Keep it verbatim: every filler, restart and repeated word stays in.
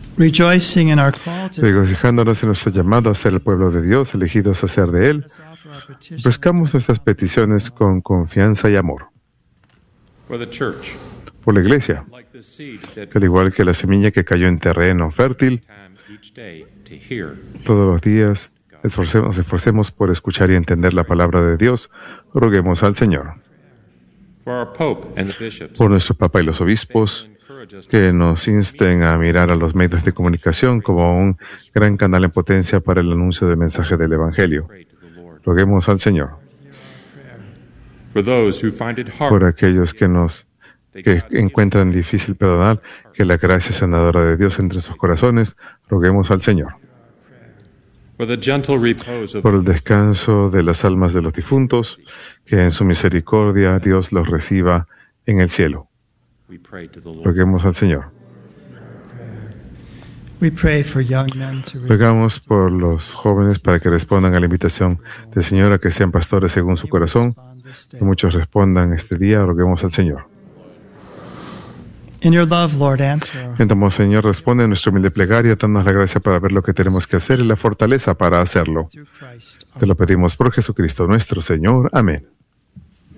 Rejoicing in our call to Regocijándonos en nuestro llamado a ser el pueblo de Dios, elegidos a ser de Él, ofrezcamos nuestras peticiones con confianza y amor. Por la Iglesia, que al igual que la semilla que cayó en terreno fértil, todos los días esforcemos, nos esforcemos por escuchar y entender la palabra de Dios, roguemos al Señor. Por nuestro Papa y los obispos, que nos insten a mirar a los medios de comunicación como un gran canal en potencia para el anuncio del mensaje del Evangelio. Roguemos al Señor. Por aquellos que nos que encuentran difícil perdonar, que la gracia sanadora de Dios entre sus corazones, roguemos al Señor. Por el descanso de las almas de los difuntos, que en su misericordia Dios los reciba en el cielo. Roguemos al Señor. Rogamos por los jóvenes para que respondan a la invitación del Señor a que sean pastores según su corazón. Que muchos respondan este día, roguemos al Señor. Entonces, Señor, responde a nuestra humilde plegaria, danos la gracia para ver lo que tenemos que hacer y la fortaleza para hacerlo. Te lo pedimos por Jesucristo nuestro Señor. Amén.